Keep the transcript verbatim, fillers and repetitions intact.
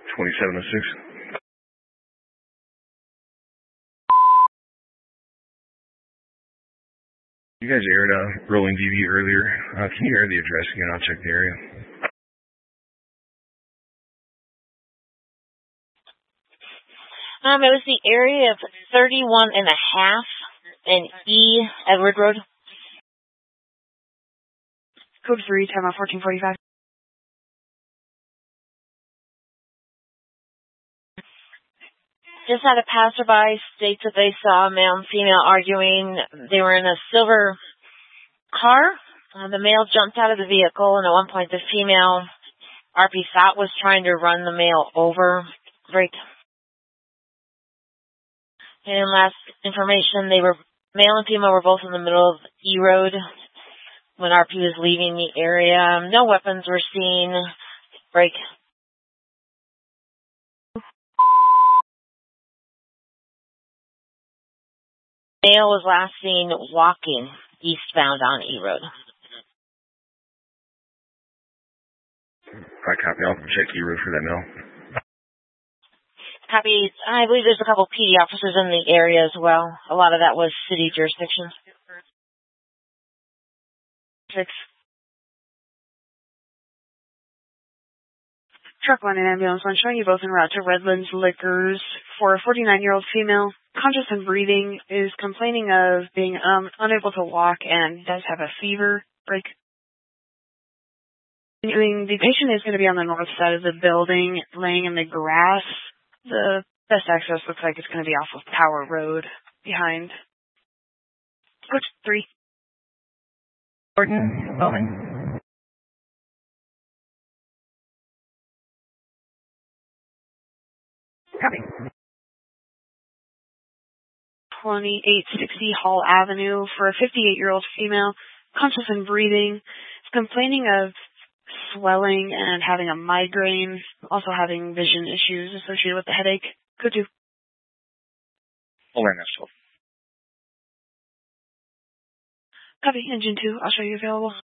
twenty-seven oh six. You guys aired a rolling D V earlier. Uh, can you air the address again? I'll check the area. Um, it was the area of thirty-one and a half and E Edward Road. Code three, time out fourteen forty-five. Just had a passerby state that they saw a male and female arguing. They were in a silver car. Uh, the male jumped out of the vehicle, and at one point the female, R P thought, was trying to run the male over. Right. And last information, they were male and female were both in the middle of E Road when R P was leaving the area. No weapons were seen. Break. Male was last seen walking eastbound on E Road. I copy. I'll check E Road for that male. Copy. I believe there's a couple P D officers in the area as well. A lot of that was city jurisdiction. Six. Truck one and ambulance one showing you both en route to Redlands Liquors for a forty-nine-year-old female, conscious and breathing, is complaining of being um, unable to walk and does have a fever. Break. Continuing, the patient is going to be on the north side of the building, laying in the grass. The best access looks like it's going to be off of Power Road behind. Coach three. Orton, Bowman. Copy. twenty-eight sixty Hall Avenue for a fifty-eight-year-old female, conscious and breathing, is complaining of swelling and having a migraine, also having vision issues associated with the headache. Could you? Awareness twelve. Copy, engine two. I'll show you available.